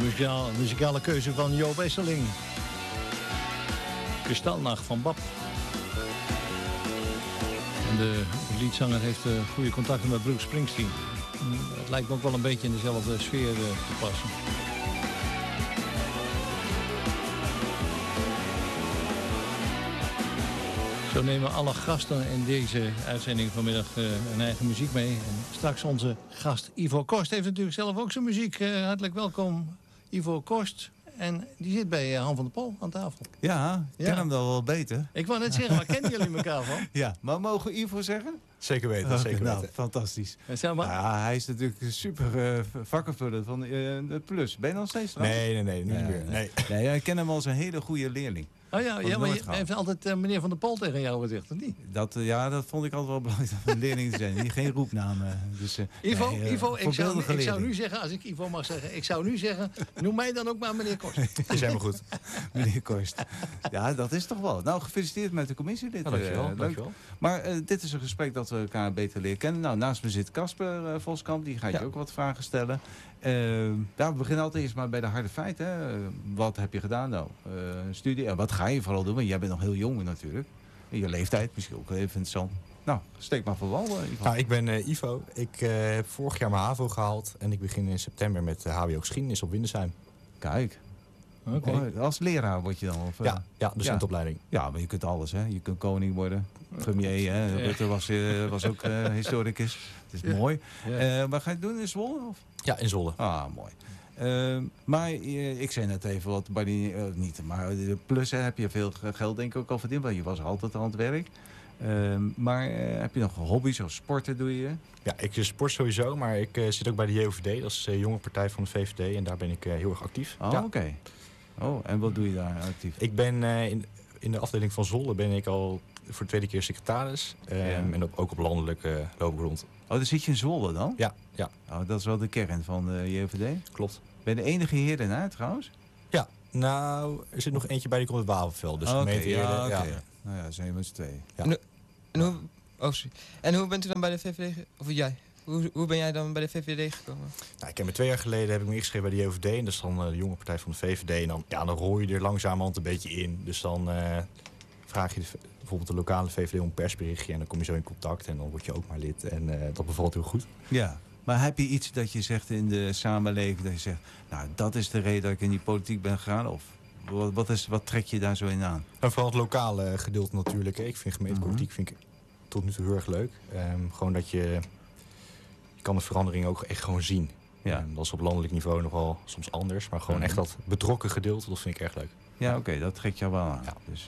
Muzikale keuze van Joop Esseling. Kristalnacht van Bab. En de liedzanger heeft goede contacten met Bruce Springsteen. Het lijkt me ook wel een beetje in dezelfde sfeer te passen. Zo nemen alle gasten in deze uitzending vanmiddag een eigen muziek mee. En straks onze gast Ivo Kost heeft natuurlijk zelf ook zijn muziek. Hartelijk welkom Ivo Kost. En die zit bij Han van der Pol aan tafel. Ja, ik ken hem dan wel beter. Ik wou net zeggen, waar kennen jullie elkaar van? Ja, maar mogen we Ivo zeggen? Zeker weten, zeker weten. Fantastisch. Zeg maar. Ja, hij is natuurlijk super vakkenvuller van de Plus. Ben je nog steeds trouwens? Nee, niet meer. Nee, ik ken hem als een hele goede leerling. Oh ja, maar je heeft altijd meneer Van der Pol tegen jou gezegd, of niet? Dat vond ik altijd wel belangrijk om een leerling te zijn. Geen roepnamen. Dus, Ivo, ik zou nu zeggen, als ik Ivo mag zeggen, ik zou nu zeggen, noem mij dan ook maar meneer Kost. Is helemaal goed. Meneer Kost. Ja, dat is toch wel. Nou, gefeliciteerd met de commissielid. Dankjewel. Maar dit is een gesprek dat we elkaar beter leren kennen. Nou, naast me zit Casper Voskamp, die ga je ook wat vragen stellen. We beginnen altijd eerst maar bij de harde feiten. Wat heb je gedaan nou? Studie. En wat ga je vooral doen? Want jij bent nog heel jong natuurlijk. In je leeftijd misschien ook even interessant. Nou, steek maar voor wal, Ivo. Nou, ik ben Ivo. Ik heb vorig jaar mijn HAVO gehaald. En ik begin in september met HBO Geschiedenis op Windesheim. Kijk. Okay. Als leraar word je dan? Of, ja, docentopleiding. Ja, maar je kunt alles, hè. Je kunt koning worden. Premier, hè. Rutte was ook historicus. Het is mooi. Ja. Wat ga je doen in Zwolle? Of? Ja, in Zwolle. Ah, mooi. Maar ik zei net even wat bij die... niet, maar de Plus heb je veel geld denk ik ook al verdiend. Want je was altijd aan het werk. Maar heb je nog hobby's of sporten doe je? Ja, ik sport sowieso. Maar ik zit ook bij de JOVD. Dat is de jonge partij van de VVD. En daar ben ik heel erg actief. Oh, ja. Oké. Oh, en wat doe je daar actief? Ik ben in de afdeling van Zwolle ben ik al voor de tweede keer secretaris. En ook op landelijke loopgrond. Oh, dan zit je in Zwolle dan? Ja. Oh, dat is wel de kern van de JOVD? Klopt. Ben je de enige heer daarna trouwens? Ja, nou, er zit nog eentje bij, die komt uit Wapenveld. Dus gemeente ja. Nou ja, zijn we met z'n tweeën. Ja. En hoe bent u dan bij de VVD, of jij? Hoe ben jij dan bij de VVD gekomen? Nou, ik heb 2 jaar geleden heb ik me ingeschreven bij de JOVD. En dat is dan de jonge partij van de VVD. En dan rooi je er langzamerhand een beetje in. Dus dan vraag je bijvoorbeeld de lokale VVD om een persberichtje. En dan kom je zo in contact. En dan word je ook maar lid. En dat bevalt heel goed. Ja, maar heb je iets dat je zegt in de samenleving... dat je zegt, nou, dat is de reden dat ik in die politiek ben gegaan? Of wat trek je daar zo in aan? En vooral het lokale gedeelte natuurlijk. Ik vind gemeentepolitiek vind ik tot nu toe heel erg leuk. Gewoon dat je kan de verandering ook echt gewoon zien. Ja. Dat is op landelijk niveau nogal soms anders. Maar gewoon echt dat betrokken gedeelte, dat vind ik erg leuk. Ja, oké, dat trekt jou wel aan. Ja. Dus,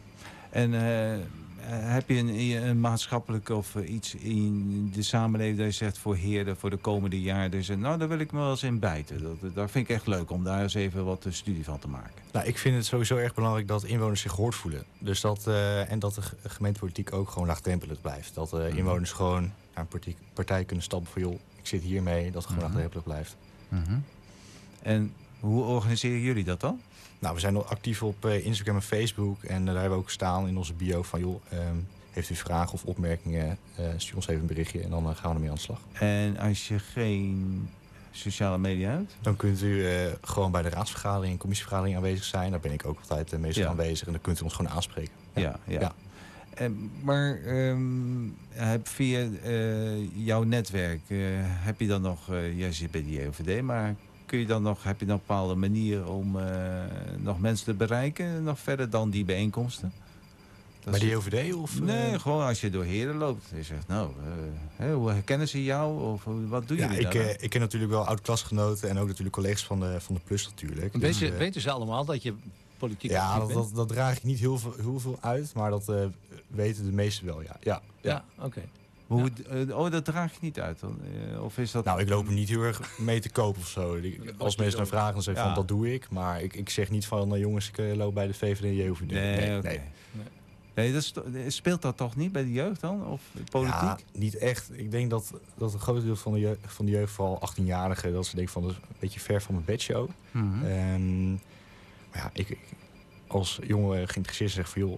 heb je een maatschappelijk of iets in de samenleving dat je zegt voor heren voor de komende jaren? Dus, nou, daar wil ik me wel eens in bijten. Dat vind ik echt leuk om daar eens even wat studie van te maken. Nou, ik vind het sowieso erg belangrijk dat inwoners zich gehoord voelen. Dus en dat de gemeentepolitiek ook gewoon laagdrempelig blijft. Dat inwoners gewoon naar een partij kunnen stappen van, joh, ik zit hiermee, dat het gewoon laagdrempelig blijft. En hoe organiseren jullie dat dan? Nou, we zijn nog actief op Instagram en Facebook. En daar hebben we ook staan in onze bio van, joh, heeft u vragen of opmerkingen, stuur ons even een berichtje en dan gaan we ermee aan de slag. En als je geen sociale media hebt? Dan kunt u gewoon bij de raadsvergadering en commissievergadering aanwezig zijn. Daar ben ik ook altijd meestal aanwezig en dan kunt u ons gewoon aanspreken. Ja. Maar via jouw netwerk heb je dan nog, jij zit bij de JOVD, maar kun je dan nog, heb je nog een bepaalde manier om nog mensen te bereiken, nog verder dan die bijeenkomsten? Bij de JOVD? Of, nee, gewoon als je door Heren loopt. Je zegt, nou, hoe herkennen ze jou? Of wat doe je daar? Ik ken natuurlijk wel oud-klasgenoten en ook natuurlijk collega's van de Plus natuurlijk. Weten ze allemaal dat je politiek actief bent? Dat draag ik niet heel veel uit, maar dat weten de meesten wel, ja. Ja, oké. Dat draag je niet uit dan? Of is dat... Nou, ik loop er niet heel erg mee te koop of zo. Als mensen dan vragen, dan zeg ik van, dat doe ik. Maar ik zeg niet van, jongens, ik loop bij de VVD en JOVD. Nee, speelt dat toch niet bij de jeugd dan? Of politiek? Ja, niet echt. Ik denk dat een groot deel van de jeugd, vooral 18-jarigen, dat ze denken van, dat is een beetje ver van mijn bedshow. Mm-hmm. Maar ja, ik als jongen geïnteresseerd zeg van, joh,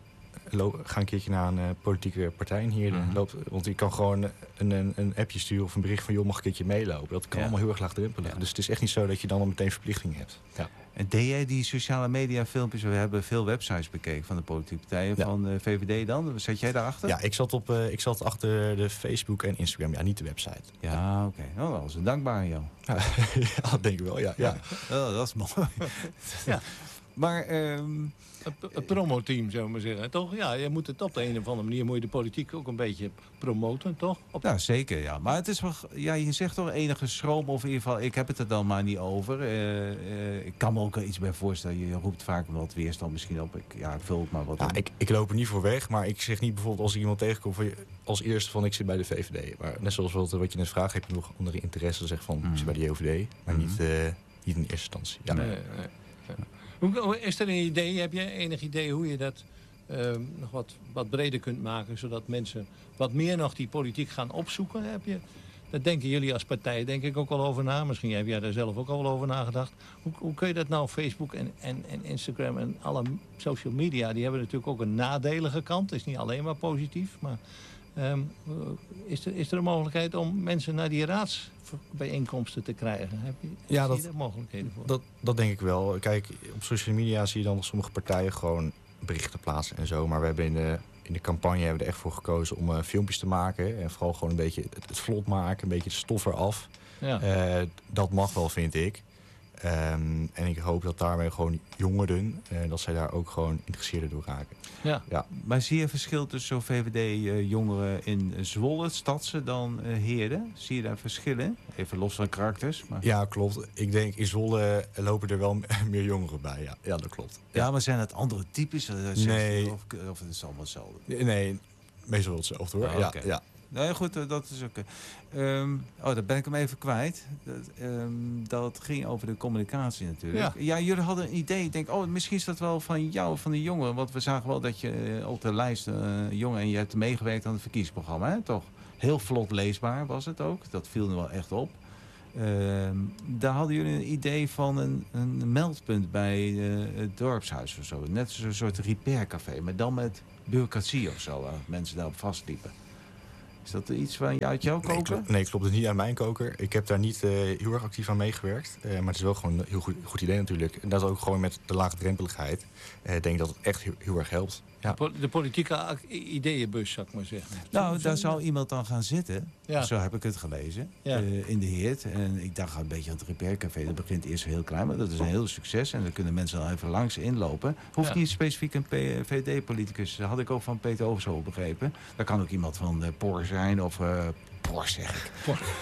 ga een keertje naar een politieke partij hier. Want je kan gewoon een appje sturen of een bericht van... joh, mag ik een keertje meelopen? Dat kan allemaal heel erg laagdrempelig. Dus het is echt niet zo dat je dan al meteen verplichting hebt. Ja. En deed jij die sociale media filmpjes? We hebben veel websites bekeken van de politieke partijen van de VVD dan. Zat jij daarachter? Ja, ik zat achter de Facebook en Instagram. Ja, niet de website. Ja, oké. Oh, dat was een dankbare jou. Ja, dat denk ik wel, ja. Oh, dat is mooi. Ja. Maar... Het promoteam, zou ik maar zeggen. Toch? Ja, je moet het op de een of andere manier... moet je de politiek ook een beetje promoten, toch? Ja, zeker, ja. Maar het is wel... Ja, je zegt toch enige schroom, of in ieder geval... Ik heb het er dan maar niet over. Ik kan me ook wel iets bij voorstellen. Je roept vaak wat weerstand misschien op. Ik vul het maar wat op. Ik loop er niet voor weg, maar ik zeg niet bijvoorbeeld... als ik iemand tegenkom als eerste van ik zit bij de VVD. Maar net zoals wat je net vraagt, heb je nog andere interesse. Zeg van, ik zit bij de JOVD, maar niet in eerste instantie. Ja. Nee. Is er een idee, heb je enig idee hoe je dat nog wat breder kunt maken... zodat mensen wat meer nog die politiek gaan opzoeken? Dat denken jullie als partij denk ik ook wel over na. Misschien heb jij daar zelf ook al wel over nagedacht. Hoe kun je dat nou, Facebook en Instagram en alle social media... die hebben natuurlijk ook een nadelige kant. Het is niet alleen maar positief, maar... is er een mogelijkheid om mensen naar die raadsbijeenkomsten te krijgen? Zie je daar mogelijkheden voor? Dat denk ik wel. Kijk, op social media zie je dan sommige partijen gewoon berichten plaatsen en zo. Maar we hebben in de campagne hebben we er echt voor gekozen om filmpjes te maken. En vooral gewoon een beetje het vlot maken, een beetje de stof eraf. Ja. Dat mag wel, vind ik. En ik hoop dat daarmee gewoon jongeren... dat zij daar ook gewoon geïnteresseerd door raken. Ja. Maar zie je verschil tussen zo'n VVD-jongeren in Zwolle, Stadse dan Heerden? Zie je daar verschillen? Even los van karakters. Maar... Ja, klopt. Ik denk in Zwolle lopen er wel meer jongeren bij. Ja, dat klopt. Ja, maar zijn het andere types? Nee. Of het is allemaal hetzelfde? Nee, meestal wel hetzelfde hoor. Ja, okay. Ja. Nee, goed, dat is ook... daar ben ik hem even kwijt. Dat ging over de communicatie natuurlijk. Ja, jullie hadden een idee. Ik denk, misschien is dat wel van jou, van de jongen. Want we zagen wel dat je op de lijst jongen... en je hebt meegewerkt aan het verkiezingsprogramma, hè? Toch? Heel vlot leesbaar was het ook. Dat viel er wel echt op. Daar hadden jullie een idee van een meldpunt bij het dorpshuis of zo. Net zo'n soort repaircafé, maar dan met bureaucratie of zo. Waar mensen daarop vastliepen. Is dat iets uit jouw koker? Nee, klopt. Het niet uit mijn koker. Ik heb daar niet heel erg actief aan meegewerkt. Maar het is wel gewoon een heel goed idee natuurlijk. En dat ook gewoon met de laagdrempeligheid. Ik denk dat het echt heel erg helpt. Ja. De politieke ideeënbus, zou ik maar zeggen. Nou, daar zou iemand dan gaan zitten. Ja. Zo heb ik het gelezen. Ja. In de Heert. En ik dacht een beetje aan het repaircafé. Dat begint eerst heel klein, maar dat is een heel succes. En dan kunnen mensen al even langs inlopen. Hoeft niet specifiek een VVD-politicus. Dat had ik ook van Peter Overschool begrepen. Dat kan ook iemand van POR zijn of POR zeg ik.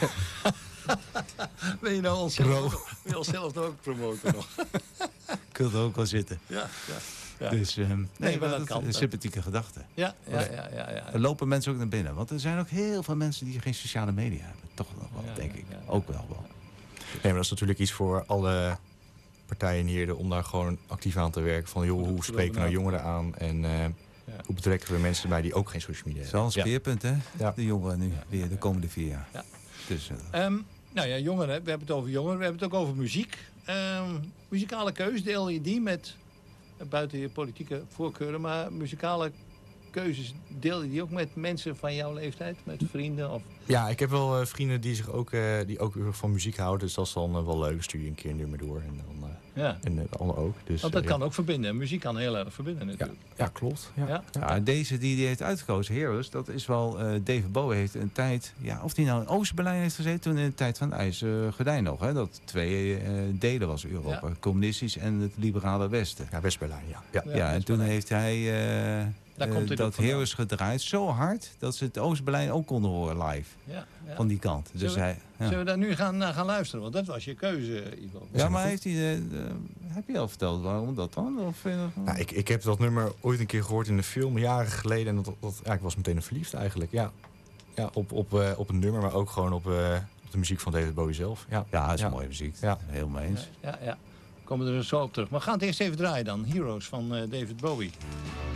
Ben je nou onszelf ook promoten nog? Kunt er ook wel zitten. Ja. Dus maar dat kan. Een sympathieke gedachte. Ja. Er lopen mensen ook naar binnen. Want er zijn ook heel veel mensen die geen sociale media hebben. Toch nog wel, denk ik. Ook wel. Nee, maar dat is natuurlijk iets voor alle partijen hier... om daar gewoon actief aan te werken. Van, joh, hoe spreken we nou jongeren aan? En hoe betrekken we mensen bij die ook geen social media hebben? Dat is wel een speerpunt, hè? Ja. De jongeren nu, weer de komende 4 jaar. Ja. Dus, jongeren, we hebben het over jongeren. We hebben het ook over muziek. Muzikale keus, deel je die met... buiten je politieke voorkeuren, maar muzikale keuzes, deel je die ook met mensen van jouw leeftijd? Met vrienden? Of... Ja, ik heb wel vrienden die ook van muziek houden. Dus dat is dan wel leuk. Stuur je een keer een nummer door. En dan en de ander ook. Dus, want dat kan ook verbinden. Muziek kan heel erg verbinden natuurlijk. Ja, klopt. Ja, deze die heeft uitgekozen, Heroes, dat is wel... David Bowie heeft een tijd... Ja, of die nou in Oost-Berlijn heeft gezeten toen in de tijd van het IJzeren Gordijn nog. Hè, dat 2 delen was Europa. Ja. Communistisch en het liberale Westen. Ja, West-Berlijn, ja. En toen heeft hij... dat Heroes gedraaid zo hard dat ze het Oost-Berlijn ook konden horen live. Ja. Van die kant. Dus zullen we daar nu gaan luisteren? Want dat was je keuze, Ivo. Ja, maar heeft hij, heb je al verteld waarom dat dan? Of, ik heb dat nummer ooit een keer gehoord in een film, jaren geleden. En ik was meteen verliefd eigenlijk. Ja, op een nummer, maar ook gewoon op de muziek van David Bowie zelf. Ja, dat is mooie muziek. Ja. Heel mee eens. Ja. Komen we er zo op terug. Maar we gaan het eerst even draaien dan. Heroes van David Bowie.